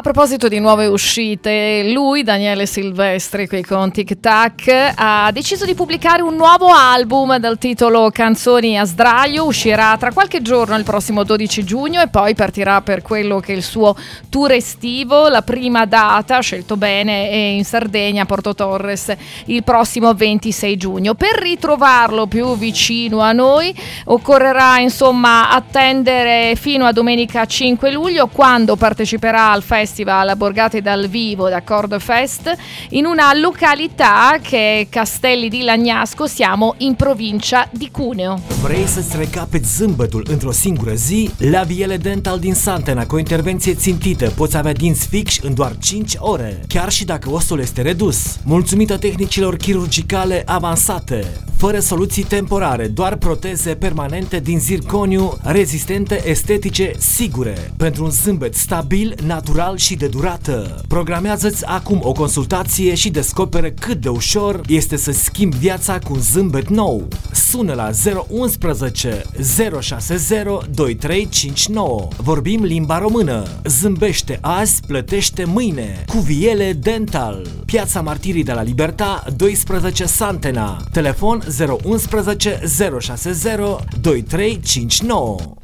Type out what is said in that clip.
proposito di nuove uscite, lui, Daniele Silvestri, qui con Tic Tac, ha deciso di pubblicare un nuovo album dal titolo Canzoni a sdraio. Uscirà tra qualche giorno, il prossimo 12 giugno, e poi partirà per quello che è il suo tour estivo. La prima data, scelto bene, è in Sardegna, Porto Torres, il prossimo 26 giugno. Per ritrovarlo più vicino a noi occorrerà insomma attendere fino a domenica 5 luglio, quando parteciperà al Festival Borgate dal Vivo, d'accordo Fest, in una località che è Castelli di Lagnasco, siamo in provincia di Cuneo. Vrei să-ți recapeți zâmbetul într-o singură zi? La Viele Dental din Santena, cu o intervenție țintită, poți avea dinți fix în doar 5 ore, chiar și dacă ostul este redus, mulțumită tehnicilor chirurgicale avansate, fără soluții temporare, doar proteze permanente din zirconiu, rezistente, estetice, sigure, pentru un zâmbet stabil, natural și de durată. Programează-ți acum o consultație și descoperă cât de ușor este să schimbi viața cu un zâmbet nou. Sună la 011 060 2359. Vorbim limba română. Zâmbește azi, plătește mâine. Cu Viele Dental. Piața Martirii de la Liberta, 12 Santena. Telefon 011 060 2359.